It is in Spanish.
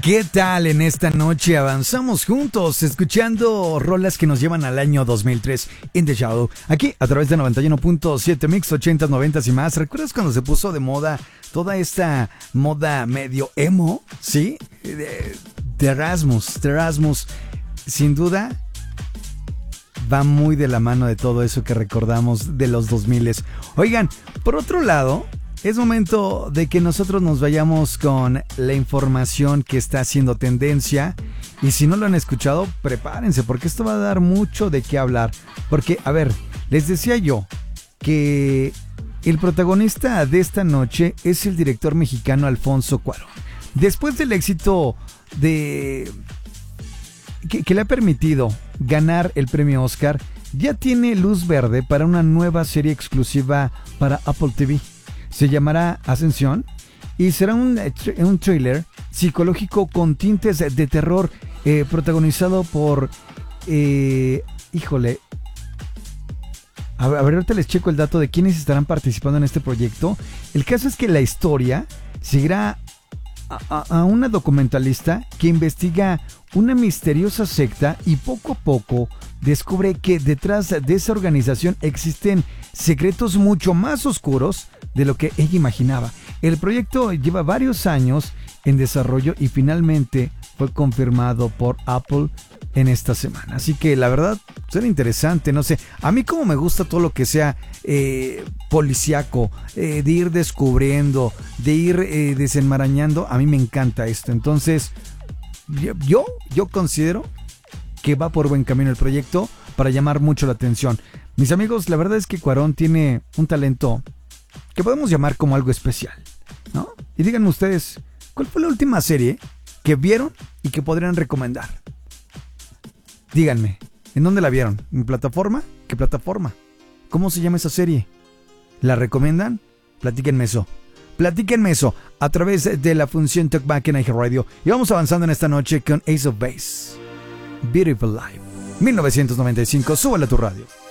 ¿Qué tal en esta noche? Avanzamos juntos, escuchando rolas que nos llevan al año 2003 in the Shadow, aquí a través de 91.7 Mix, 80s, 90s y más. ¿Recuerdas cuando se puso de moda toda esta moda medio emo? ¿Sí? De Erasmus, sin duda, va muy de la mano de todo eso que recordamos de los 2000s. Oigan, por otro lado, es momento de que nosotros nos vayamos con la información que está haciendo tendencia. Y si no lo han escuchado, prepárense, porque esto va a dar mucho de qué hablar. Porque, a ver, les decía yo que el protagonista de esta noche es el director mexicano Alfonso Cuarón. Después del éxito que le ha permitido ganar el premio Oscar, ya tiene luz verde para una nueva serie exclusiva para Apple TV. Se llamará Ascensión y será un thriller psicológico con tintes de terror, protagonizado por... híjole... A ver, ahorita les checo el dato de quiénes estarán participando en este proyecto. El caso es que la historia seguirá a una documentalista que investiga una misteriosa secta y poco a poco descubre que detrás de esa organización existen secretos mucho más oscuros de lo que ella imaginaba. El proyecto lleva varios años en desarrollo y finalmente fue confirmado por Apple en esta semana. Así que la verdad, suena interesante, no sé. A mí como me gusta todo lo que sea policíaco, de ir descubriendo, de ir desenmarañando, a mí me encanta esto. Entonces, yo considero que va por buen camino el proyecto para llamar mucho la atención. Mis amigos, la verdad es que Cuarón tiene un talento que podemos llamar como algo especial, ¿no? Y díganme ustedes, ¿cuál fue la última serie que vieron y que podrían recomendar? Díganme, ¿en dónde la vieron? ¿En plataforma? ¿Qué plataforma? ¿Cómo se llama esa serie? ¿La recomiendan? Platíquenme eso a través de la función Talkback en iHeartRadio. Y vamos avanzando en esta noche con Ace of Base, Beautiful Life, 1995. Súbale a tu radio.